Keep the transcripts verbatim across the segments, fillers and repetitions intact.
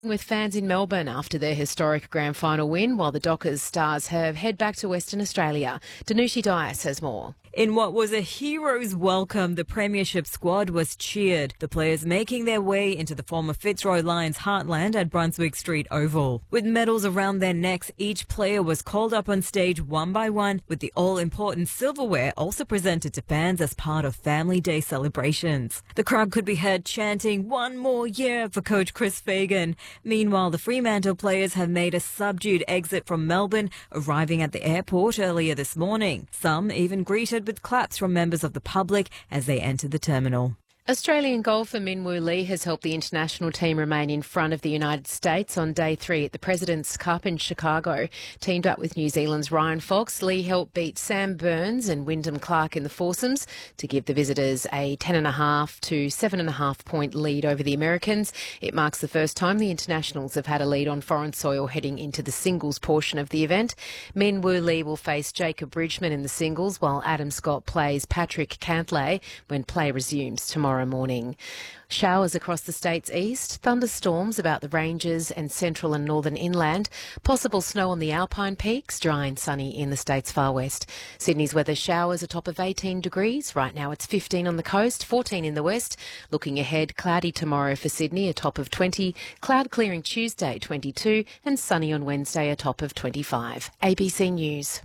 With fans in Melbourne after their historic grand final win, while the Dockers stars have head back to Western Australia. Danushi Dias has more. In what was a hero's welcome, the Premiership squad was cheered, the players making their way into the former Fitzroy Lions heartland at Brunswick Street Oval. With medals around their necks, each player was called up on stage one by one, with the all-important silverware also presented to fans as part of Family Day celebrations. The crowd could be heard chanting, "One more year" for coach Chris Fagan. Meanwhile, the Fremantle players have made a subdued exit from Melbourne, arriving at the airport earlier this morning. Some even greeted with claps from members of the public as they entered the terminal. Australian golfer Min Woo Lee has helped the international team remain in front of the United States on day three at the President's Cup in Chicago. Teamed up with New Zealand's Ryan Fox, Lee helped beat Sam Burns and Wyndham Clark in the foursomes to give the visitors a ten and a half to seven and a half point lead over the Americans. It marks the first time the internationals have had a lead on foreign soil heading into the singles portion of the event. Min Woo Lee will face Jacob Bridgman in the singles, while Adam Scott plays Patrick Cantlay when play resumes tomorrow morning. Showers across the state's east, thunderstorms about the ranges and central and northern inland, possible snow on the Alpine peaks, dry and sunny in the state's far west. Sydney's weather showers a top of eighteen degrees. Right now it's fifteen on the coast, fourteen in the west. Looking ahead, cloudy tomorrow for Sydney, a top of twenty, cloud clearing Tuesday twenty-two and sunny on Wednesday, a top of twenty-five. A B C News.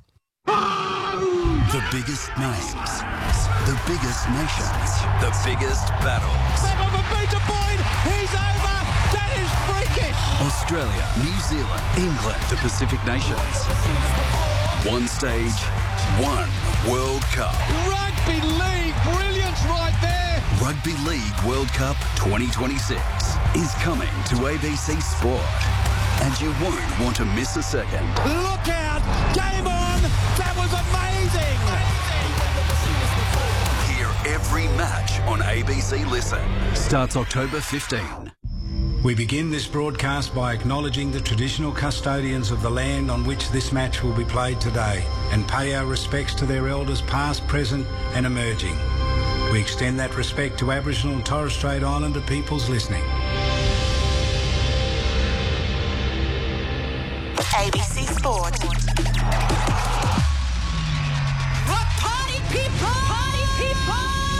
The biggest names, the biggest nations, the biggest battles. Seven of a metre point, he's over, that is freakish. Australia, New Zealand, England, the Pacific Nations. One stage, one World Cup. Rugby League, brilliance right there. Rugby League World Cup twenty twenty-six is coming to A B C Sport. And you won't want to miss a second. Look out, game on, that was amazing. Hear every match on A B C Listen. Starts October fifteenth. We begin this broadcast by acknowledging the traditional custodians of the land on which this match will be played today and pay our respects to their elders past, present and emerging. We extend that respect to Aboriginal and Torres Strait Islander peoples listening. A B C Sport.